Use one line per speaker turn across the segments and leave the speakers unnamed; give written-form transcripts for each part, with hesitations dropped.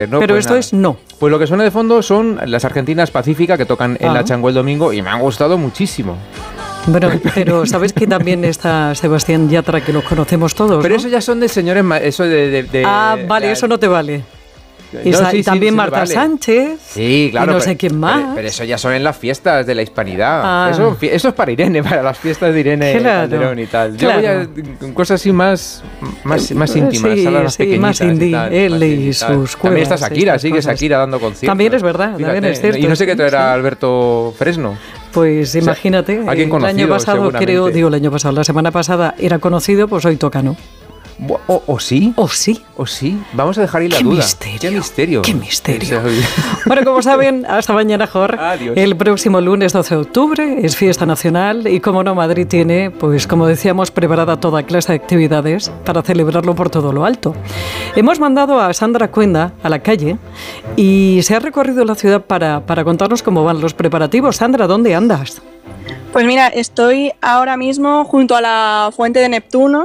No,
pero
pues
esto
nada.
es no.
Pues lo que suena de fondo son las argentinas Pacífica que tocan en la Chango el domingo y me han gustado muchísimo.
Bueno, pero ¿sabes que también está Sebastián Yatra, que los conocemos todos?
Pero
¿no?
eso ya son de señores, eso
Vale, eso no te vale. Y,
No, sí,
también
sí,
Marta
vale.
Sánchez.
Sí, claro.
Y no sé quién más.
Pero eso ya son en las fiestas de la hispanidad. Eso es para Irene, para las fiestas de Irene Calderón y tal. Yo voy a cosas así más íntimas,
sí,
salas más pequeñitas.
Más indie,
y tal,
él
más
y sus
También está
cuevas,
Shakira,
estas
sigue
cosas.
Shakira dando conciertos.
También es verdad,
Fíjate,
también es cierto.
Y no sé qué traerá
sí.
Alberto Fresno.
Pues imagínate,
o sea, alguien conocido,
el año pasado el año pasado, la semana pasada era conocido, pues hoy toca, ¿no?
¿O sí?
¿O sí?
¿O sí? Vamos a dejar ahí la
¡Qué
duda.
misterio!
¡Qué misterio!
¡Qué misterio!
Sí.
Bueno, como saben, hasta mañana, Jorge.
Adiós.
El próximo lunes 12 de octubre es fiesta nacional y, como no, Madrid tiene, pues como decíamos, preparada toda clase de actividades para celebrarlo por todo lo alto. Hemos mandado a Sandra Cuenda a la calle y se ha recorrido la ciudad para contarnos cómo van los preparativos. Sandra, ¿dónde andas?
Pues mira, estoy ahora mismo junto a la Fuente de Neptuno,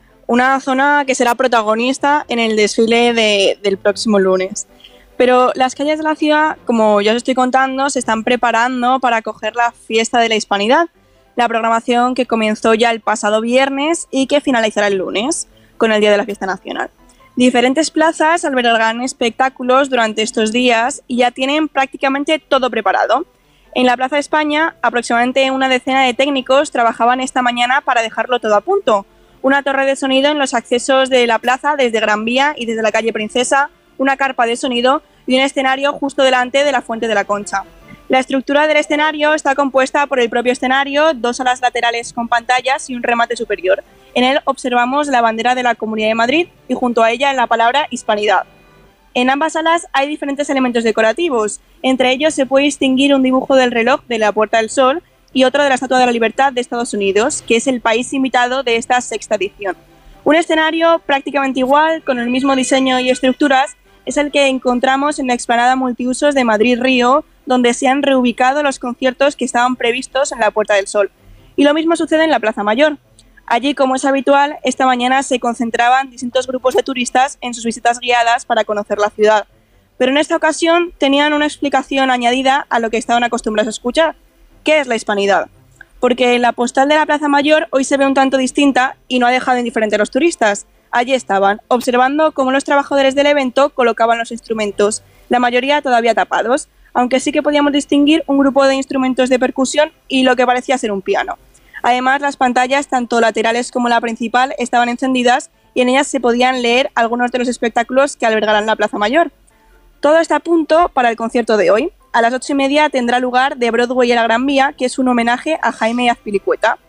una zona que será protagonista en el desfile del próximo lunes. Pero las calles de la ciudad, como ya os estoy contando, se están preparando para acoger la fiesta de la Hispanidad, la programación que comenzó ya el pasado viernes y que finalizará el lunes, con el Día de la Fiesta Nacional. Diferentes plazas albergarán espectáculos durante estos días y ya tienen prácticamente todo preparado. En la Plaza de España, aproximadamente una decena de técnicos trabajaban esta mañana para dejarlo todo a punto. Una torre de sonido en los accesos de la plaza desde Gran Vía y desde la calle Princesa, una carpa de sonido y un escenario justo delante de la Fuente de la Concha. La estructura del escenario está compuesta por el propio escenario, 2 salas laterales con pantallas y un remate superior. En él observamos la bandera de la Comunidad de Madrid y junto a ella la palabra Hispanidad. En ambas salas hay diferentes elementos decorativos. Entre ellos se puede distinguir un dibujo del reloj de la Puerta del Sol y otro de la Estatua de la Libertad de Estados Unidos, que es el país invitado de esta 6ª edición. Un escenario prácticamente igual, con el mismo diseño y estructuras, es el que encontramos en la explanada multiusos de Madrid-Río, donde se han reubicado los conciertos que estaban previstos en la Puerta del Sol. Y lo mismo sucede en la Plaza Mayor. Allí, como es habitual, esta mañana se concentraban distintos grupos de turistas en sus visitas guiadas para conocer la ciudad. Pero en esta ocasión tenían una explicación añadida a lo que estaban acostumbrados a escuchar. ¿Qué es la Hispanidad? Porque la postal de la Plaza Mayor hoy se ve un tanto distinta y no ha dejado indiferente a los turistas. Allí estaban, observando cómo los trabajadores del evento colocaban los instrumentos, la mayoría todavía tapados, aunque sí que podíamos distinguir un grupo de instrumentos de percusión y lo que parecía ser un piano. Además, las pantallas, tanto laterales como la principal, estaban encendidas y en ellas se podían leer algunos de los espectáculos que albergarán la Plaza Mayor. Todo está a punto para el concierto de hoy. A las 8:30 tendrá lugar de Broadway a la Gran Vía, que es un homenaje a Jaime Azpilicueta.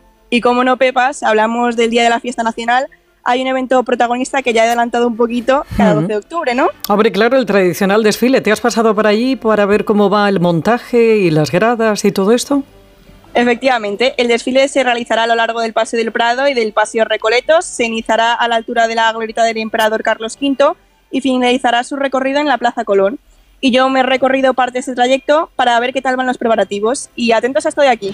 Y como no, Pepas, hablamos del Día de la Fiesta Nacional, hay un evento protagonista que ya he adelantado un poquito cada 12 de octubre, ¿no?
Hombre, claro, el tradicional desfile. ¿Te has pasado por allí para ver cómo va el montaje y las gradas y todo esto?
Efectivamente, el desfile se realizará a lo largo del Paseo del Prado y del Paseo Recoletos, se iniciará a la altura de la glorieta del emperador Carlos V y finalizará su recorrido en la Plaza Colón. Y yo me he recorrido parte de este trayecto para ver qué tal van los preparativos. Y atentos a esto de aquí.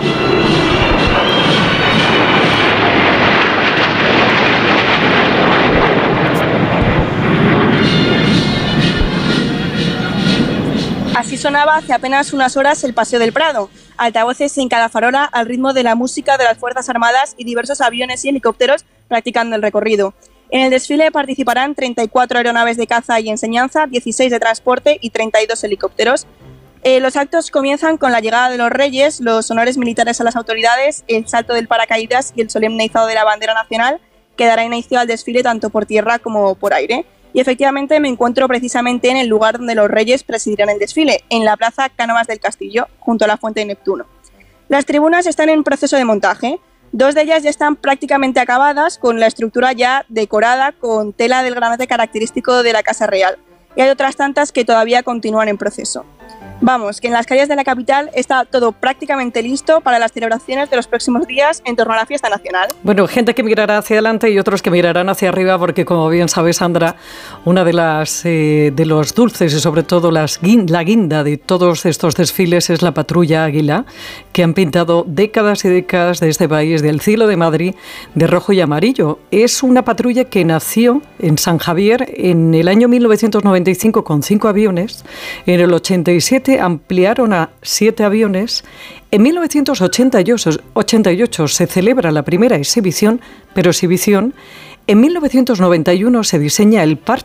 Así sonaba hace apenas unas horas el Paseo del Prado. Altavoces en cada farola al ritmo de la música de las Fuerzas Armadas y diversos aviones y helicópteros practicando el recorrido. En el desfile participarán 34 aeronaves de caza y enseñanza, 16 de transporte y 32 helicópteros. Los actos comienzan con la llegada de los reyes, los honores militares a las autoridades, el salto del paracaídas y el solemne izado de la bandera nacional, que dará inicio al desfile tanto por tierra como por aire. Y efectivamente me encuentro precisamente en el lugar donde los reyes presidirán el desfile, en la Plaza Cánovas del Castillo, junto a la Fuente de Neptuno. Las tribunas están en proceso de montaje. 2 de ellas ya están prácticamente acabadas, con la estructura ya decorada con tela del granate característico de la Casa Real, y hay otras tantas que todavía continúan en proceso. Vamos, que en las calles de la capital está todo prácticamente listo para las celebraciones de los próximos días en torno a la fiesta nacional.
Bueno, gente que mirará hacia adelante y otros que mirarán hacia arriba, porque como bien sabe Sandra, una de las de los dulces y sobre todo la guinda de todos estos desfiles es la patrulla Águila, que han pintado décadas y décadas de este país, del cielo de Madrid, de rojo y amarillo. Es una patrulla que nació en San Javier en el año 1995 con 5 aviones, en el 87 ampliaron a 7 aviones. En 1988 se celebra la primera exhibición, En 1991 se diseña el parche